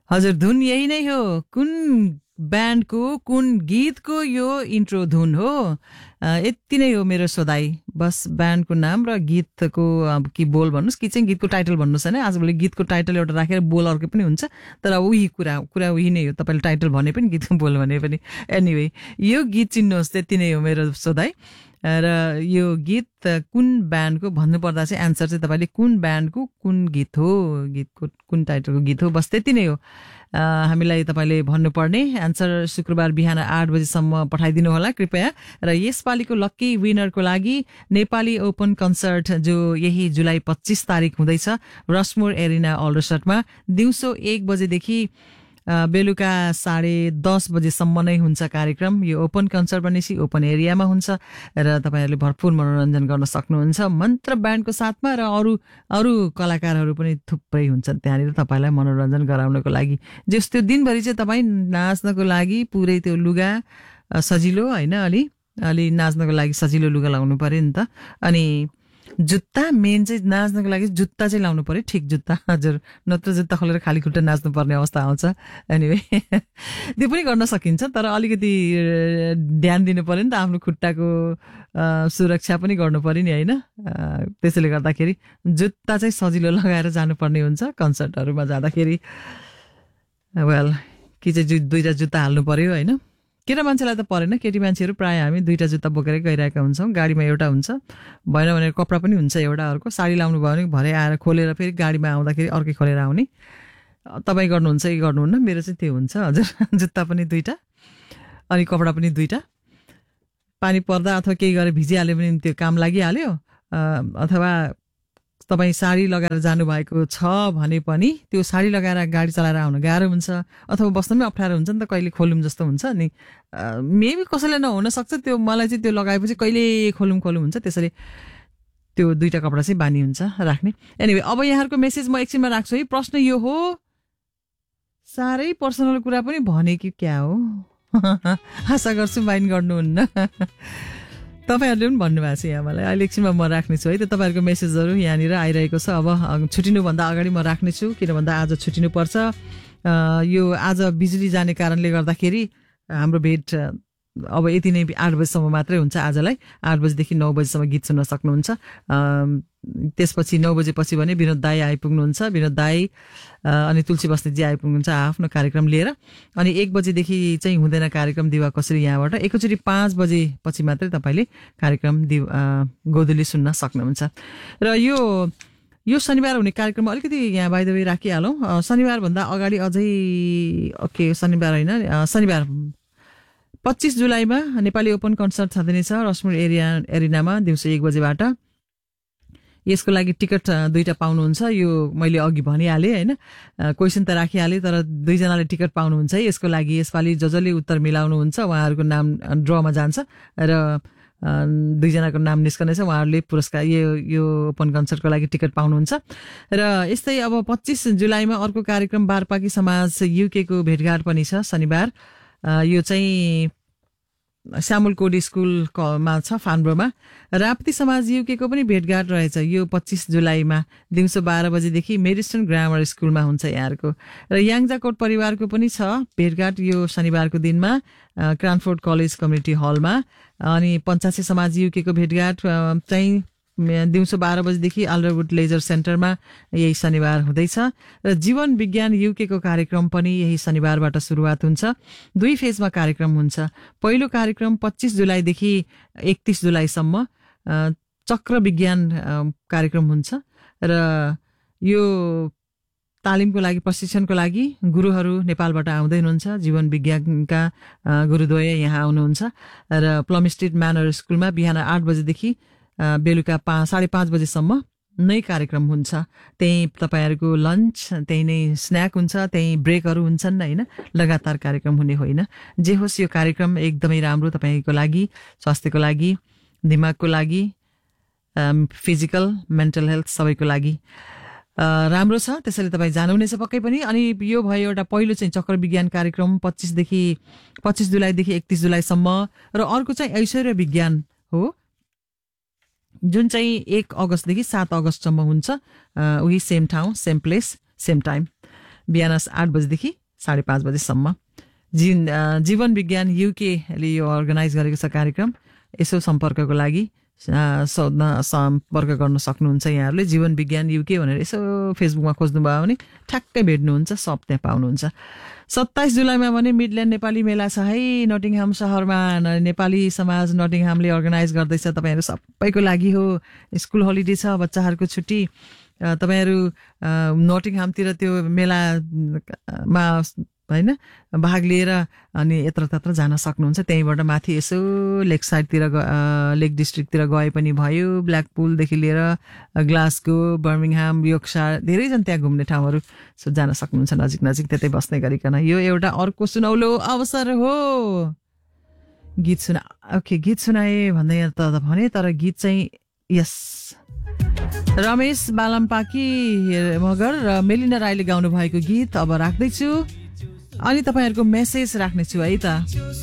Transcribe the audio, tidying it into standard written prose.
हजुर धुन यही नै हो कुन ब्यान्डको कुन गीतको यो इन्ट्रो धुन हो यति नै हो मेरो सोधाइ बस ब्यान्डको नाम र गीतको अब कि बोल भन्नुस् कि चाहिँ गीतको टाइटल भन्नुस् हैन आजभोलि गीतको टाइटल एउटा राखेर बोल अर्को पनि हुन्छ तर उही कुरा उही नै हो तपाईले टाइटल भने पनि गीतको बोल भने पनि एनीवे यो गीत चिन्नुहोस् त्यति नै हो मेरो सोधाइ र यो गीत कुन ब्यान्डको भन्नुपर्दा चाहिँ एन्सर चाहिँ तपाईले कुन ब्यान्डको कुन गीत हो गीतको कुन टाइटलको गीत हो बस त्यति नै हो हामीलाई तपाईले भन्नुपर्ने एन्सर शुक्रबार बिहान 8 बजेसम्म पठाइदिनु होला कृपया र यसपालिको लक्की विनरको लागि नेपाली ओपन कन्सर्ट जो यही जुलाई 25 तारिक हुँदैछ रसमोर एरिना अल्डरसटमा दिउँसो 1 बजेदेखि बेलुका 10:30 बजेसम्म नै हुन्छ कार्यक्रम यो ओपन कन्सर्ट भनेपछि ओपन एरियामा हुन्छ र तपाईहरुले भरपूर मनोरञ्जन गर्न सक्नुहुन्छ मन्त्र ब्यान्डको साथमा र अरु कलाकारहरू पनि थुप्रै हुन्छन् त्यहाँनिर तपाईलाई मनोरञ्जन गराउनको लागि जस्तो दिनभरि चाहिँ तपाई नाच्नको लागि पुरै त्यो लुगा सजिलो हैन अलि नाच्नको लागि सजिलो लुगा लाउनु पर्यो नि त अनि जुत्ता मेन चाहिँ नाच्नको लागि जुत्ता चाहिँ लाउनु पर्यो ठीक जुत्ता हजुर नत्र जुत्ता खोलेर खाली खुट्टा नाच्नु पर्ने अवस्था आउँछ एनीवे त्यो पनि गर्न सकिन्छ तर अलिकति ध्यान दिनु पर्यो नि त आफ्नो खुट्टाको सुरक्षा पनि गर्नु पर्यो नि हैन त्यसैले गर्दाखेरि जुत्ता चाहिँ सजिलो लगाएर जानुपर्ने हुन्छ कन्सर्टहरुमा जाँदाखेरि वेल कि चाहिँ दुईटा जुत्ता हाल्नु पर्यो हैन केटा मान्छेलाई त परेन केटी मान्छेहरु प्राय हामी दुईटा जुत्ता बोकेर गइरहेका हुन्छौं गाडीमा एउटा हुन्छ भएन भने कपडा पनि हुन्छ एउटा अर्को साडी लाउनु भयो भने भरे आएर खोलेर फेरि गाडीमा आउँदाखेरि अर्कै खोलेर आउने तपाई गर्नुहुन्छ कि गर्नुहुन्न मेरो चाहिँ त्यो हुन्छ हजुर जुत्ता पनि दुईटा अनि कपडा पनि दुईटा पानी पर्दा अथवा केही गरे भिजिहाल्यो भने त्यो काम लागिहाल्यो अथवा तपाई साडी लगाएर जानु भएको छ भने पनि त्यो साडी लगाएर गाडी चलाएर आउन गाह्रो हुन्छ अथवा बस्नमै अप्ठ्यारो हुन्छ नि त कहिले खोलुम जस्तो हुन्छ अनि मेबी कसैले नहुन सक्छ त्यो मलाई चाहिँ त्यो लगाएपछि कहिले खोलुम हुन्छ त्यसैले त्यो दुईटा कपडा चाहिँ बानी हुन्छ राख्ने एनीवे अब यहाँहरुको मेसेज म एकछिनमा राख्छु है प्रश्न यो हो सारै पर्सनल कुरा पनि भने कि क्या हो आशा गर्छु माइन्ड गर्नुहुन्न तपाईहरुले पनि भन्नुभएको छ यहाँ मलाई अहिले एकछिनमा म राख्ने छु है त तपाईहरुको मेसेजहरु यहाँनिर आइरहेको छ अब छुटिनु भन्दा अगाडि म राख्ने छु किन भन्दा आज छुटिनु पर्छ यो आज बिजुली जाने कारणले गर्दाखेरि हाम्रो भेट अब यति नै 8 बजेसम्म मात्रै हुन्छ आजलाई 8 बजेदेखि 9 बजेसम्म गीत सुन्न सक्नुहुन्छ त्यसपछि 9 बजेपछि भने विनोद दाई आइपुग्नुहुन्छ विनोद दाई अनि तुलसी बस्नेतजी आइपुग्नुहुन्छ आफ्नो कार्यक्रम लिएर अनि 1 बजेदेखि चाहिँ हुँदैन कार्यक्रम दिवा कसरी यहाँबाट एकैचोटी 5 बजेपछि मात्रै तपाईले कार्यक्रम गोधुली सुन्न सक्नुहुन्छ र यो शनिबार हुने कार्यक्रम अलिकति यहाँ बाइ द वे राखिहालौं शनिबार भन्दा अगाडि अझै ओके शनिबार हैन शनिबार 25 जुलाईमा नेपाली ओपन कन्सर्ट छँदैछ रसमुर एरिनामा दिउँसो 1 बजेबाट यसको लागि टिकट दुईटा पाउनुहुन्छ यो मैले अघि भनिहाले हैन क्वेशन त राखिहाले तर दुई जनाले टिकट पाउनुहुन्छ है यसको लागि यसपालि जसले उत्तर मिलाउनु हुन्छ उहाँहरुको नाम ड्रमा जान्छ र दुई जनाको नाम निस्कनेछ उहाँहरुले पुरस्कार यो ओपन कन्सर्टको लागि टिकट पाउनुहुन्छ र यस्तै अब 25 जुलाईमा अर्को कार्यक्रम बारपाकी समाज युके को भेटघाट पनि छ शनिबार यो चाहिँ श्यामल कोडी स्कुलमा छ फानब्रोमा राप्ती समाज युके को पनि भेटघाट रहेछ यो 25 जुलाईमा दिउँसो 12 बजेदेखि मेरिस्टन ग्रामर स्कुलमा हुन्छ यहाँहरुको र याङजाकोट परिवारको पनि छ भेटघाट यो शनिबारको दिनमा क्रानफोर्ड कलेज कम्युनिटी हलमा अनि पञ्चासे समाज युके को भेटघाट चाहिँ दिउँसो 12 बजेदेखि अल्डरवुड लेजर सेन्टरमा यही शनिबार हुँदैछ र जीवन विज्ञान युके को कार्यक्रम पनि यही शनिबारबाट सुरुवात हुन्छ दुई फेजमा कार्यक्रम हुन्छ पहिलो कार्यक्रम 25 जुलाईदेखि 31 जुलाईसम्म चक्र विज्ञान कार्यक्रम हुन्छ र यो तालिमको लागि प्रशिक्षणको लागि गुरुहरू नेपालबाट आउँदै हुनुहुन्छ जीवन विज्ञानका गुरुद्वय यहाँ आउनुहुन्छ र प्लम स्ट्रीट म्यानर स्कुलमा बिहान 8 बजेदेखि बेलुका 5:30 बजेसम्म नै कार्यक्रम हुन्छ त्यही तपाईहरुको लन्च त्यही नै स्न्याक हुन्छ त्यही ब्रेकहरु हुन्छन् हैन लगातार कार्यक्रम हुने होइन जे होस् यो कार्यक्रम एकदमै राम्रो तपाईको लागि स्वास्थ्यको लागि दिमागको लागि फिजिकल मेन्टल हेल्थ सबैको लागि राम्रो छ त्यसैले तपाई जानुहुनेछ पक्कै पनि अनि यो भयो एउटा पहिलो चाहिँ चक्र विज्ञान कार्यक्रम 25 जुलाईदेखि 31 जुलाईसम्म र अर्को चाहिँ ऐश्वर्य विज्ञान हो जुन चाहिँ 1 अगस्तदेखि 7 अगस्तसम्म हुन्छ उही सेम ठाउँ सेम प्लेस सेम टाइम बिहान 8 बजेदेखि 5:30 बजेसम्म। जीवन विज्ञान युकेले यो अर्गनाइज गरेको छ कार्यक्रम। यसो सम्पर्कको लागि सम्पर्क गर्न सक्नुहुन्छ यहाँहरूले। जीवन विज्ञान युके भनेर यसो फेसबुकमा खोज्नुभयो भने ठ्याक्कै भेट्नुहुन्छ, सब त्यहाँ पाउनुहुन्छ। 27 जुलाईमा भने मिडल्यान्ड नेपाली मेला छ है नटिङहाम सहरमा। नेपाली समाज नटिङहामले अर्गनाइज गर्दैछ, तपाईँहरू सबैको लागि हो। स्कुल होलिडे छ, बच्चाहरूको छुट्टी। तपाईँहरू नटिङहामतिर त्यो मेलामा होइन भाग लिएर अनि यत्र तत्र जान सक्नुहुन्छ। त्यहीँबाट माथि यसो लेक साइडतिर लेक डिस्ट्रिक्टतिर गए पनि भयो। ब्ल्याकपुलदेखि लिएर ग्लासगो, बर्मिङहाम, योर्कशायर धेरैजना त्यहाँ घुम्ने ठाउँहरू जान सक्नुहुन्छ नजिक नजिक त्यतै बस्ने गरिकन। यो एउटा अर्को सुनौलो अवसर हो। गीत गीत सुनाए भन्दै त भने, तर गीत चाहिँ यस रमेश बालमपाकी मगर र मेलिना राईले गाउनु भएको गीत अब राख्दैछु। अनि तपाईहरुको मेसेज राख्नेछु है त।